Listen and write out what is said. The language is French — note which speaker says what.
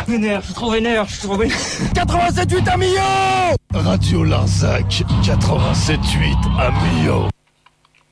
Speaker 1: Vénère, je suis trop vénère,
Speaker 2: 87.8 à Millau. Radio Larzac, 87.8 à Millau.